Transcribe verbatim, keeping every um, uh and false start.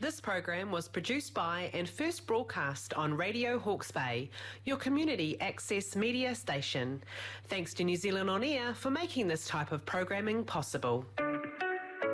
This program was produced by and first broadcast on Radio Hawke's Bay, your community access media station. Thanks to New Zealand On Air for making this type of programming possible.